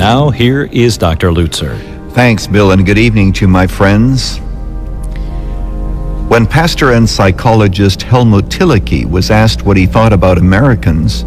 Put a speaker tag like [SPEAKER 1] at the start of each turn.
[SPEAKER 1] now, here is Dr. Lutzer.
[SPEAKER 2] Thanks, Bill, and good evening to my friends. When pastor and psychologist Helmut Tillicke was asked what he thought about Americans